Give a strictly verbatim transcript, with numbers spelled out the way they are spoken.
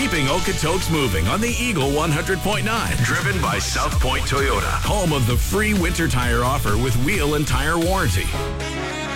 Keeping Okotoks moving on the Eagle one hundred point nine. Driven by South Point Toyota. Home of the free winter tire offer with wheel and tire warranty.